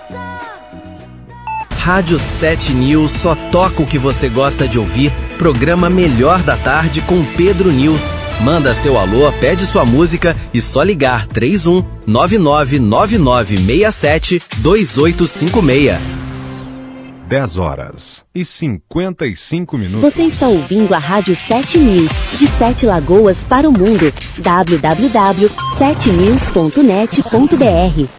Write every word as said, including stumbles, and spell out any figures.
Rádio sete News só toca o que você gosta de ouvir. Programa Melhor da Tarde com Pedro News. Manda seu alô, pede sua música e só ligar três um nove nove nove nove seis sete dois oito cinco seis. dez horas e cinquenta e cinco minutos. Você está ouvindo a Rádio sete News, de Sete Lagoas para o mundo. w w w ponto sete news ponto net ponto b r